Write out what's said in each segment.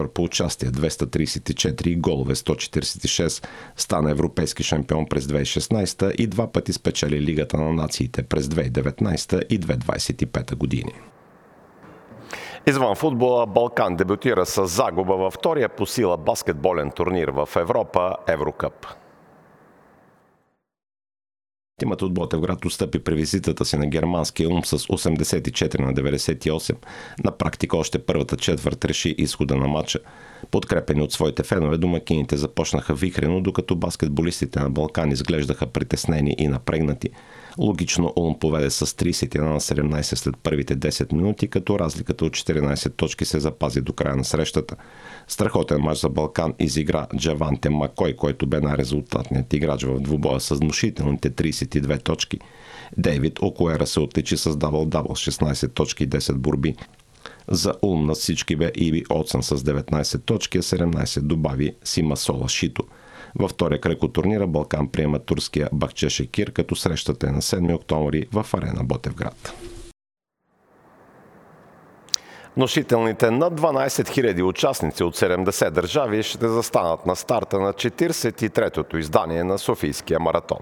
по участие 234 голове 146, стана европейски шампион през 2016 и 2 пъти спечели Лигата на нациите през 2019 и 2025 години. Извън футбола, Балкан дебютира с загуба във втория по сила баскетболен турнир в Европа Еврокъп. Тимът от Ботевград отстъпи при визитата си на германския Улм с 84-98. На практика още първата четвърт реши изхода на матча. Подкрепени от своите фенове, домакините започнаха вихрено, докато баскетболистите на Балкан изглеждаха притеснени и напрегнати. Логично Улм поведе с 31-17 след първите 10 минути, като разликата от 14 точки се запази до края на срещата. Страхотен мач за Балкан изигра Джаванте Макой, който бе най-резултатният играч в двубоя с внушителните 32 точки. Дейвид Окуера се отличи с дабъл-дабъл 16 точки и 10 борби. За Улм на всички бе Иби Отсън с 19 точки, а 17 добави Сима Сола Шито. Във втория кръг от турнира Балкан приема турския Бахчешекир, като срещата е на 7 октомври в арена Ботевград. Внушителните над 12 000 участници от 70 държави ще застанат на старта на 43-тото издание на Софийския маратон.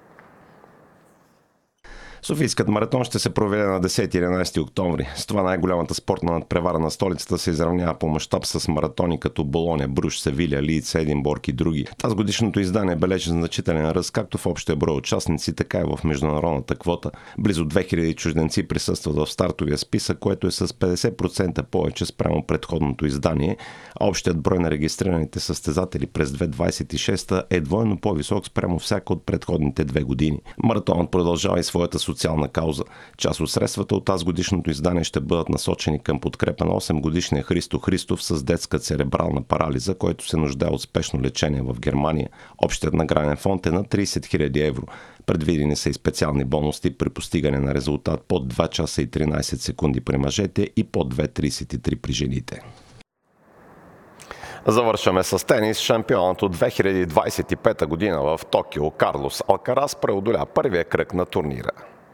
Софийският маратон ще се проведе на 10-11 октомври. С това най-голямата спортна надпревара на столицата се изравнява по мащаб с маратони като Болоня, Бруш, Севиля, Лийц, Единбург и други. Тази годишното издание бележи значителен ръст както в общия брой участници, така и в международната квота. Близо 2000 чужденци присъстват в стартовия списък, което е с 50% повече спрямо предходното издание, а общият брой на регистрираните състезатели през 2026 е двойно по-висок спрямо всяка от предходните 2 години. Маратонът продължава и своята социална кауза. Част от средствата от тази годишното издание ще бъдат насочени към подкрепа на 8-годишния Христо Христов с детска церебрална парализа, който се нуждае от спешно лечение в Германия. Общият награден фонд е на 30 000 евро. Предвидени са и специални бонуси при постигане на резултат под 2 часа и 13 секунди при мъжете и под 2.33 при жените. Завършваме с тенис. Шампионът от 2025 година в Токио Карлос Алкарас преодоля първия кръг на турнира.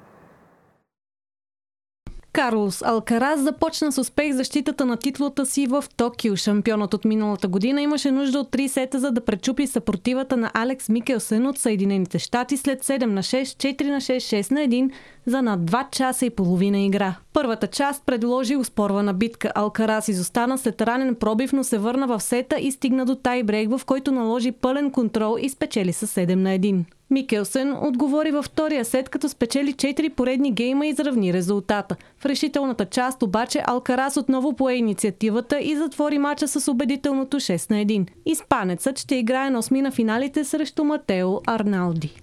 Карлос Алкарас започна с успех защитата на титлата си в Токио. Шампионът от миналата година имаше нужда от 3 сета, за да пречупи съпротивата на Алекс Микелсен от Съединените щати след 7-6, 4-6, 6-1 за над 2 часа и половина игра. Първата част предложи успорвана битка. Алкарас изостана след ранен пробив, но се върна в сета и стигна до тайбрейк, в който наложи пълен контрол и спечели с 7-1. Микелсен отговори във втория сет, като спечели 4 поредни гейма и изравни резултата. В решителната част обаче Алкарас отново пое инициативата и затвори мача с убедителното 6-1. Испанецът ще играе на осмина финалите срещу Матео Арналди.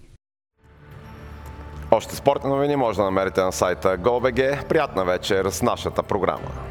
Още спортни новини може да намерите на сайта GOL.BG. Приятна вечер с нашата програма.